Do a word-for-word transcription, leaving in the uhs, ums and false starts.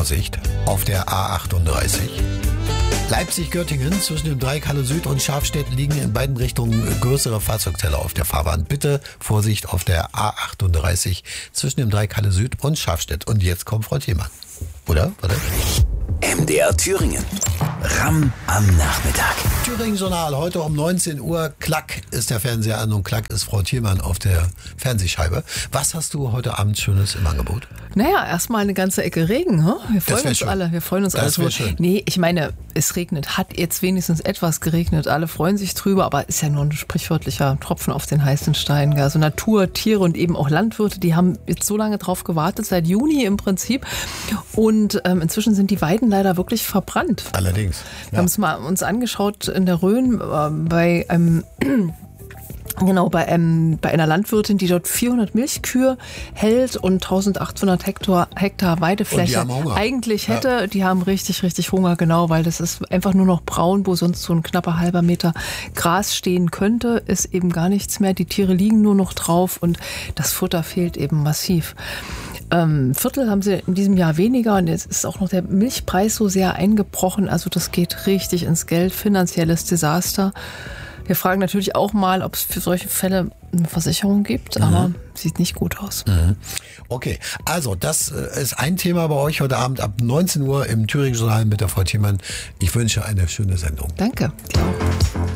Vorsicht auf der A achtunddreißig. Leipzig-Göttingen zwischen dem Dreieck Halle Süd und Schafstedt liegen in beiden Richtungen größere Fahrzeugteller auf der Fahrbahn. Bitte Vorsicht auf der A achtunddreißig zwischen dem Dreieck Halle Süd und Schafstedt. Und jetzt kommt Frau Thielmann. Oder? Warte. M D R Thüringen. Ramm am Nachmittag. Thüringen-Journal, heute um neunzehn Uhr. Klack ist der Fernseher an und Klack ist Frau Thielmann auf der Fernsehscheibe. Was hast du heute Abend Schönes im Angebot? Naja, erstmal eine ganze Ecke Regen. Hm? Wir freuen uns schön. alle. Wir freuen uns Das alle. wär schön. Nee, ich meine, es regnet. Hat jetzt wenigstens etwas geregnet. Alle freuen sich drüber, aber ist ja nur ein sprichwörtlicher Tropfen auf den heißen Stein. Also Natur, Tiere und eben auch Landwirte, die haben jetzt so lange drauf gewartet, seit Juni im Prinzip. Und ähm, inzwischen sind die Weiden leider wirklich verbrannt. Allerdings. Wir haben es mal uns angeschaut in der Rhön äh, bei einem Genau, bei, ähm, bei einer Landwirtin, die dort vierhundert Milchkühe hält und eintausendachthundert Hektar, Hektar Weidefläche Und die haben Hunger. eigentlich hätte. Ja. Die haben richtig, richtig Hunger, genau, weil das ist einfach nur noch braun, wo sonst so ein knapper halber Meter Gras stehen könnte, ist eben gar nichts mehr. Die Tiere liegen nur noch drauf und das Futter fehlt eben massiv. Ähm, Viertel haben sie in diesem Jahr weniger und jetzt ist auch noch der Milchpreis so sehr eingebrochen. Also das geht richtig ins Geld, finanzielles Desaster. Wir fragen natürlich auch mal, ob es für solche Fälle eine Versicherung gibt, aber mhm. sieht nicht gut aus. Mhm. Okay, also das ist ein Thema bei euch heute Abend ab neunzehn Uhr im Thüringen-Journal mit der Frau Thielmann. Ich wünsche eine schöne Sendung. Danke. Dir auch.